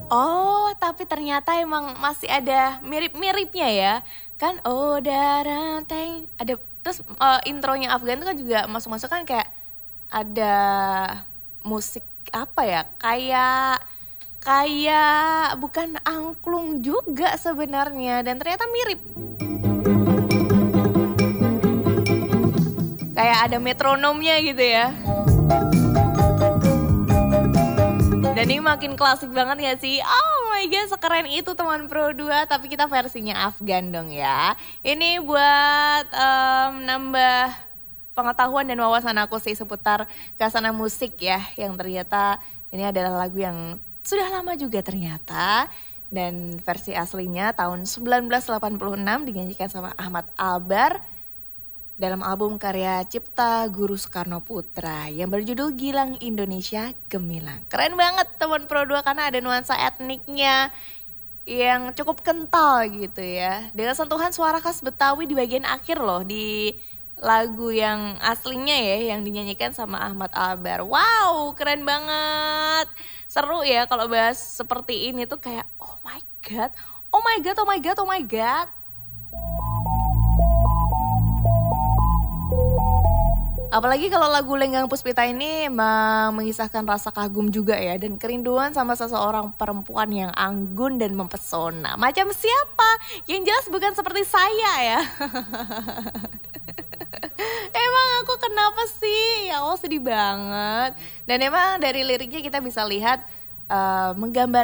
Oh, tapi ternyata emang masih ada mirip-miripnya ya. Kan oh darah teng ada terus intronya Afgan tuh kan juga masuk-masuk kan kayak ada musik apa ya? Kayak kayak bukan angklung juga sebenarnya dan ternyata mirip. Kayak ada metronomnya gitu ya. Dan ini makin klasik banget ya sih. Oh my god, sekeren itu teman Pro 2. Tapi kita versinya Afgan dong ya. Ini buat nambah pengetahuan dan wawasan aku sih seputar kasana musik ya. Yang ternyata ini adalah lagu yang sudah lama juga ternyata. Dan versi aslinya tahun 1986 dinyanyikan sama Ahmad Albar dalam album karya Cipta Guru Soekarno Putra yang berjudul Gilang Indonesia Gemilang. Keren banget teman Pro 2 karena ada nuansa etniknya yang cukup kental gitu ya. Dengan sentuhan suara khas Betawi di bagian akhir loh di lagu yang aslinya ya yang dinyanyikan sama Ahmad Albar. Wow, keren banget. Seru ya kalau bahas seperti ini tuh kayak oh my god, oh my god, oh my god, oh my god. Apalagi kalau lagu Lenggang Puspita ini emang mengisahkan rasa kagum juga ya dan kerinduan sama seseorang perempuan yang anggun dan mempesona. Macam siapa? Yang jelas bukan seperti saya ya. Emang aku kenapa sih? Ya Allah sedih banget. Dan emang dari liriknya kita bisa lihat menggambar